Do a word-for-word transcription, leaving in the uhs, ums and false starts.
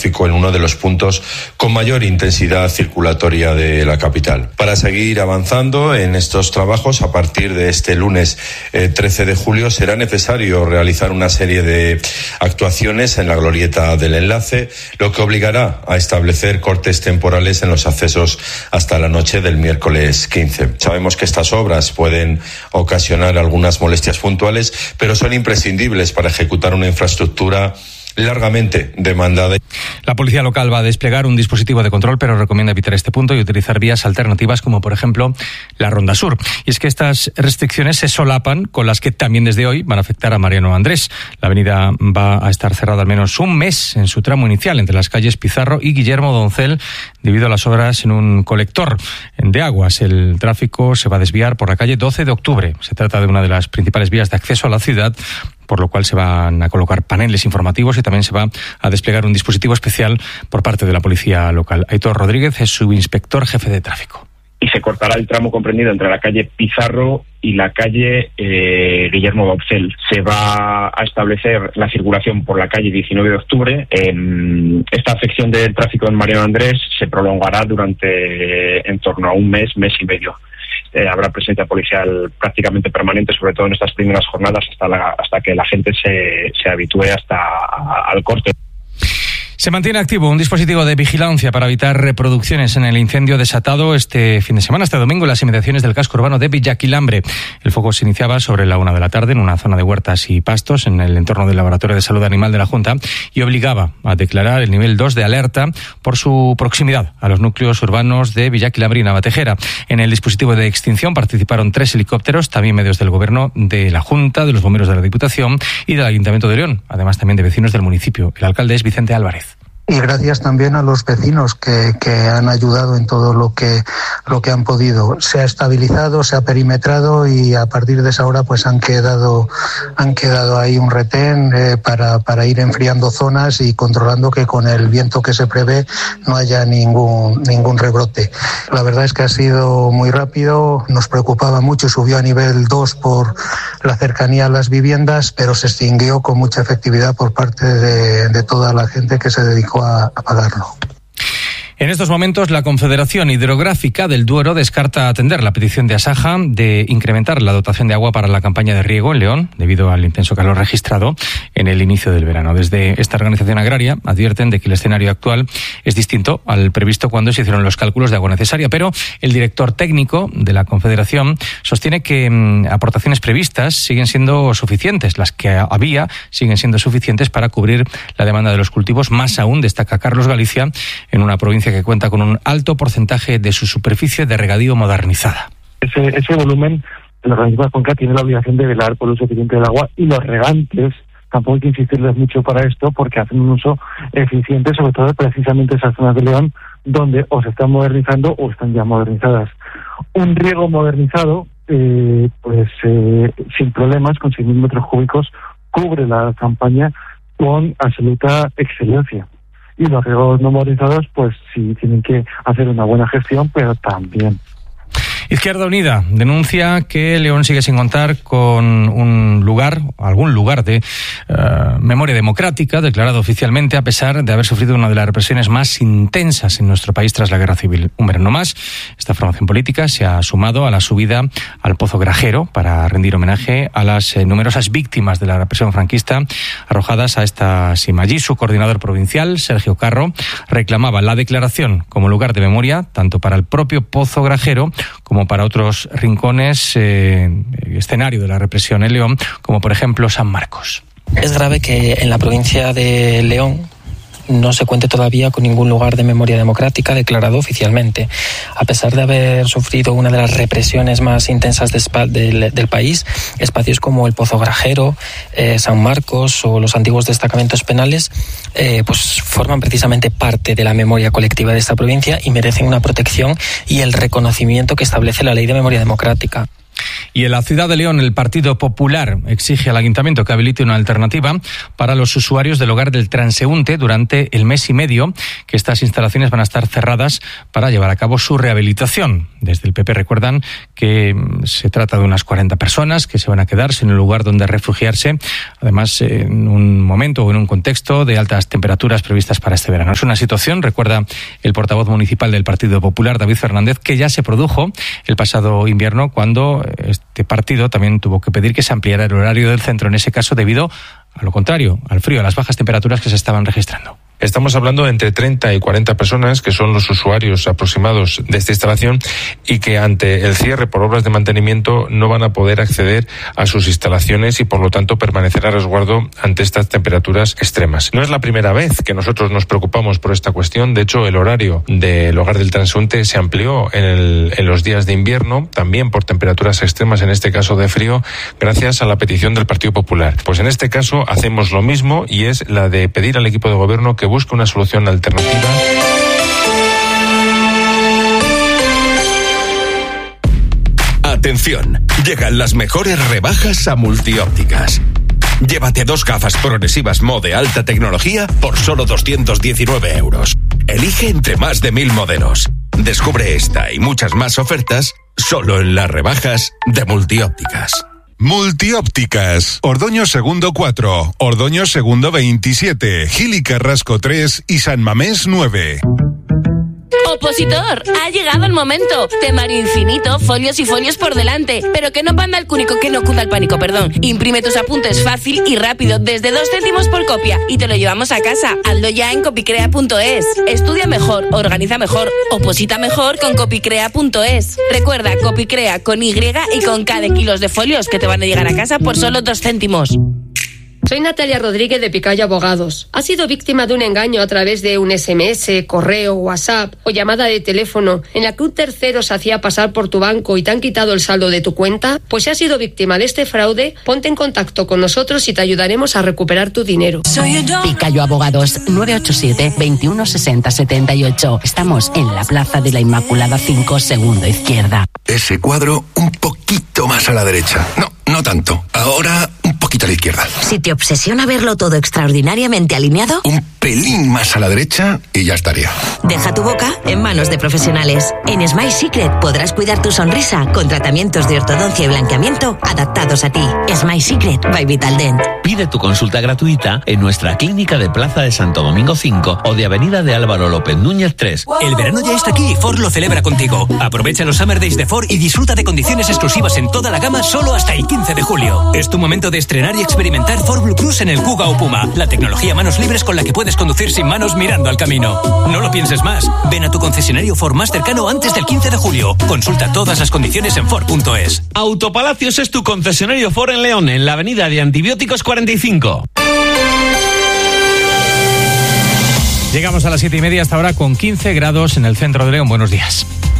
tráfico en uno de los puntos con mayor intensidad circulatoria de la capital. Para seguir avanzando en estos trabajos, a partir de este lunes eh, trece de julio será necesario realizar una serie de actuaciones en la glorieta del Enlace, lo que obligará a establecer cortes temporales en los accesos hasta la noche del miércoles quince. Sabemos que estas obras pueden ocasionar algunas molestias puntuales, pero son imprescindibles para ejecutar una infraestructura largamente demandada. La policía local va a desplegar un dispositivo de control, pero recomienda evitar este punto y utilizar vías alternativas como, por ejemplo, la Ronda Sur. Y es que estas restricciones se solapan con las que también desde hoy van a afectar a Mariano Andrés. La avenida va a estar cerrada al menos un mes en su tramo inicial entre las calles Pizarro y Guillermo Doncel debido a las obras en un colector de aguas. El tráfico se va a desviar por la calle doce de octubre. Se trata de una de las principales vías de acceso a la ciudad, por lo cual se van a colocar paneles informativos y también se va a desplegar un dispositivo especial por parte de la policía local. Aitor Rodríguez es subinspector jefe de tráfico. Y se cortará el tramo comprendido entre la calle Pizarro y la calle eh, Guillermo Doncel. Se va a establecer la circulación por la calle diecinueve de octubre. Eh, esta afección del tráfico en Mariano Andrés se prolongará durante en torno a un mes, mes y medio. Eh, habrá presencia policial prácticamente permanente, sobre todo en estas primeras jornadas, hasta la, hasta que la gente se, se habitúe hasta a, al corte. Se mantiene activo un dispositivo de vigilancia para evitar reproducciones en el incendio desatado este fin de semana, este domingo, en las inmediaciones del casco urbano de Villaquilambre. El fuego se iniciaba sobre la una de la tarde en una zona de huertas y pastos en el entorno del Laboratorio de Salud Animal de la Junta y obligaba a declarar el nivel dos de alerta por su proximidad a los núcleos urbanos de Villaquilambre y Navatejera. En el dispositivo de extinción participaron tres helicópteros, también medios del Gobierno de la Junta, de los bomberos de la Diputación y del Ayuntamiento de León, además también de vecinos del municipio. El alcalde es Vicente Álvarez. Y gracias también a los vecinos que, que han ayudado en todo lo que lo que han podido. Se ha estabilizado, se ha perimetrado y a partir de esa hora pues han quedado han quedado ahí un retén eh, para para ir enfriando zonas y controlando que con el viento que se prevé no haya ningún ningún rebrote. La verdad es que ha sido muy rápido, nos preocupaba mucho, subió a nivel dos por la cercanía a las viviendas, pero se extinguió con mucha efectividad por parte de, de toda la gente que se dedicó a apagarlo. En estos momentos, la Confederación Hidrográfica del Duero descarta atender la petición de Asaja de incrementar la dotación de agua para la campaña de riego en León, debido al intenso calor registrado en el inicio del verano. Desde esta organización agraria advierten de que el escenario actual es distinto al previsto cuando se hicieron los cálculos de agua necesaria, pero el director técnico de la Confederación sostiene que mmm, aportaciones previstas siguen siendo suficientes, las que había siguen siendo suficientes para cubrir la demanda de los cultivos. Más aún, destaca Carlos Galicia, en una provincia que cuenta con un alto porcentaje de su superficie de regadío modernizada. Ese, ese volumen, el organismo de Cuenca tiene la obligación de velar por el uso eficiente del agua y los regantes tampoco hay que insistirles mucho para esto porque hacen un uso eficiente, sobre todo precisamente esas zonas de León donde o se están modernizando o están ya modernizadas. Un riego modernizado, eh, pues eh, sin problemas, con seis mil metros cúbicos, cubre la campaña con absoluta excelencia. Y los riegos no modernizados, pues sí tienen que hacer una buena gestión, pero también. Izquierda Unida denuncia que León sigue sin contar con un lugar, algún lugar de uh, memoria democrática declarado oficialmente, a pesar de haber sufrido una de las represiones más intensas en nuestro país tras la Guerra Civil. Un verano más, esta formación política se ha sumado a la subida al Pozo Grajero para rendir homenaje a las eh, numerosas víctimas de la represión franquista arrojadas a esta cima. Allí su coordinador provincial, Sergio Carro, reclamaba la declaración como lugar de memoria tanto para el propio Pozo Grajero como para otros rincones, eh, escenario de la represión en León, como por ejemplo San Marcos. Es grave que en la provincia de León no se cuente todavía con ningún lugar de memoria democrática declarado oficialmente. A pesar de haber sufrido una de las represiones más intensas de spa, del, del país, espacios como el Pozo Grajero, eh, San Marcos o los antiguos destacamentos penales eh, pues forman precisamente parte de la memoria colectiva de esta provincia y merecen una protección y el reconocimiento que establece la Ley de Memoria Democrática. Y en la ciudad de León, el Partido Popular exige al Ayuntamiento que habilite una alternativa para los usuarios del hogar del transeúnte durante el mes y medio que estas instalaciones van a estar cerradas para llevar a cabo su rehabilitación. Desde el P P recuerdan que se trata de unas cuarenta personas que se van a quedar sin un lugar donde refugiarse, además en un momento o en un contexto de altas temperaturas previstas para este verano. Es una situación, recuerda el portavoz municipal del Partido Popular, David Fernández, que ya se produjo el pasado invierno cuando este partido también tuvo que pedir que se ampliara el horario del centro, en ese caso debido a lo contrario, al frío, a las bajas temperaturas que se estaban registrando. Estamos hablando de entre treinta y cuarenta personas que son los usuarios aproximados de esta instalación y que ante el cierre por obras de mantenimiento no van a poder acceder a sus instalaciones y por lo tanto permanecer a resguardo ante estas temperaturas extremas. No es la primera vez que nosotros nos preocupamos por esta cuestión. De hecho, el horario del hogar del transeúnte se amplió en, el, en los días de invierno, también por temperaturas extremas, en este caso de frío, gracias a la petición del Partido Popular. Pues en este caso hacemos lo mismo y es la de pedir al equipo de gobierno que busque una solución alternativa. Atención, llegan las mejores rebajas a Multiópticas. Llévate dos gafas progresivas Mo de alta tecnología por solo doscientos diecinueve euros. Elige entre más de mil modelos. Descubre esta y muchas más ofertas solo en las rebajas de Multiópticas. Multiópticas, Ordoño Segundo cuatro, Ordoño Segundo veintisiete, Gil y Carrasco tres y San Mamés nueve. Opositor, ha llegado el momento. Temario infinito, folios y folios por delante. Pero que no panda el cúnico, que no cunda el pánico, perdón. Imprime tus apuntes fácil y rápido, desde dos céntimos por copia. Y te lo llevamos a casa. Hazlo ya en copicrea punto es. Estudia mejor, organiza mejor, oposita mejor con copicrea punto es. Recuerda, Copicrea con Y y con K de kilos de folios que te van a llegar a casa por solo dos céntimos. Soy Natalia Rodríguez de Picayo Abogados. ¿Has sido víctima de un engaño a través de un ese eme ese, correo, WhatsApp o llamada de teléfono en la que un tercero se hacía pasar por tu banco y te han quitado el saldo de tu cuenta? Pues si has sido víctima de este fraude, ponte en contacto con nosotros y te ayudaremos a recuperar tu dinero. Picayo Abogados, nueve ocho siete, veintiuno sesenta, setenta y ocho. Estamos en la Plaza de la Inmaculada cinco, segundo izquierda. Ese cuadro un poquito más a la derecha. No, no tanto. Ahora un poquito a la izquierda. Si te obsesiona verlo todo extraordinariamente alineado, un pelín más a la derecha y ya estaría. Deja tu boca en manos de profesionales. En Smile Secret podrás cuidar tu sonrisa con tratamientos de ortodoncia y blanqueamiento adaptados a ti. Smile Secret by Vitaldent. Pide tu consulta gratuita en nuestra clínica de Plaza de Santo Domingo cinco o de Avenida de Álvaro López Núñez tres. El verano ya está aquí y Ford lo celebra contigo. Aprovecha los Summer Days de Ford y disfruta de condiciones exclusivas en toda la gama solo hasta el quince de julio. Es tu momento de estrenar y experimentar Ford Blue Cruise en el Kuga o Puma, la tecnología manos libres con la que puedes conducir sin manos mirando al camino. No lo pienses más. Ven a tu concesionario Ford más cercano antes del quince de julio. Consulta todas las condiciones en Ford punto es. Autopalacios es tu concesionario Ford en León, en la avenida de Antibióticos cuarenta y cinco. Llegamos a las siete y media hasta ahora con quince grados en el centro de León. Buenos días.